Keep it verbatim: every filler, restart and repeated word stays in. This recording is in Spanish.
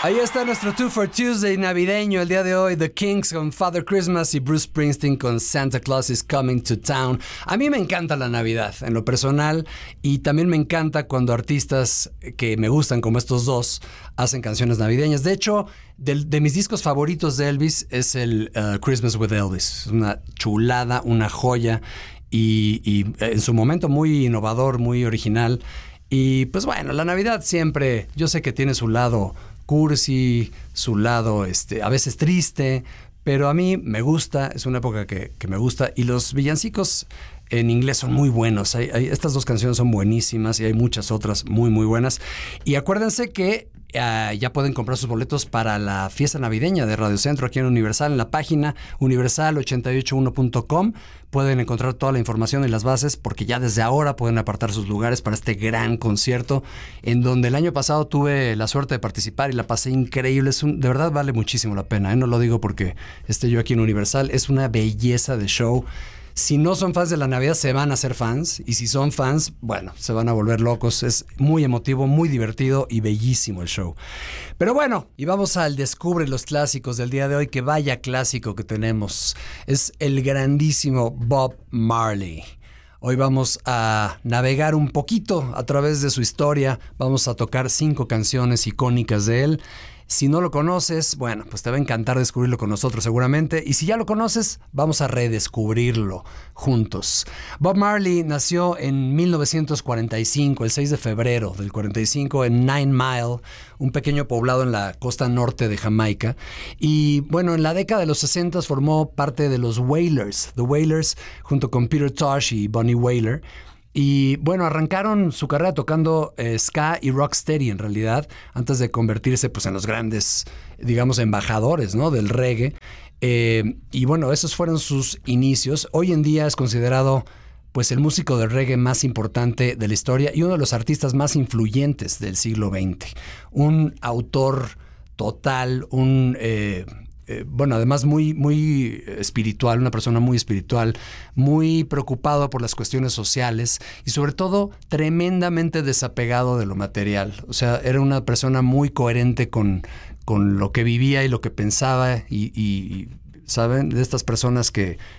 Ahí está nuestro two for Tuesday navideño el día de hoy. The Kinks con Father Christmas y Bruce Springsteen con Santa Claus is Coming to Town. A mí me encanta la Navidad en lo personal y también me encanta cuando artistas que me gustan como estos dos hacen canciones navideñas. De hecho, de, de mis discos favoritos de Elvis es el uh, Christmas with Elvis. Es una chulada, una joya y, y en su momento muy innovador, muy original. Y pues bueno, la Navidad siempre, yo sé que tiene su lado cursi, su lado este, a veces triste, pero a mí me gusta, es una época que, que me gusta, y los villancicos en inglés son muy buenos. Hay, hay, estas dos canciones son buenísimas y hay muchas otras muy muy buenas. Y acuérdense que Uh, ya pueden comprar sus boletos para la fiesta navideña de Radio Centro aquí en Universal, en la página universal ochenta y ocho uno punto com. Pueden encontrar toda la información y las bases porque ya desde ahora pueden apartar sus lugares para este gran concierto en donde el año pasado tuve la suerte de participar y la pasé increíble. Es un, de verdad vale muchísimo la pena, ¿eh? No lo digo porque esté yo aquí en Universal. Es una belleza de show. Si no son fans de la Navidad, se van a hacer fans. Y si son fans, bueno, se van a volver locos. Es muy emotivo, muy divertido y bellísimo el show. Pero bueno, y vamos al Descubre los Clásicos del día de hoy. Que vaya clásico que tenemos. Es el grandísimo Bob Marley. Hoy vamos a navegar un poquito a través de su historia. Vamos a tocar cinco canciones icónicas de él. Si no lo conoces, bueno, pues te va a encantar descubrirlo con nosotros seguramente. Y si ya lo conoces, vamos a redescubrirlo juntos. Bob Marley nació en mil novecientos cuarenta y cinco, el seis de febrero del cuarenta y cinco, en Nine Mile, un pequeño poblado en la costa norte de Jamaica. Y bueno, en la década de los sesenta formó parte de los Wailers, The Wailers, junto con Peter Tosh y Bunny Wailer. Y bueno, arrancaron su carrera tocando eh, ska y rocksteady en realidad, antes de convertirse pues en los grandes, digamos, embajadores, ¿no?, del reggae. Eh, y bueno, esos fueron sus inicios. Hoy en día es considerado pues el músico de reggae más importante de la historia y uno de los artistas más influyentes del siglo veinte. Un autor total, un... Eh, Eh, bueno, además muy, muy espiritual, una persona muy espiritual, muy preocupado por las cuestiones sociales y sobre todo tremendamente desapegado de lo material. O sea, era una persona muy coherente con, con lo que vivía y lo que pensaba y, y, ¿saben? De estas personas que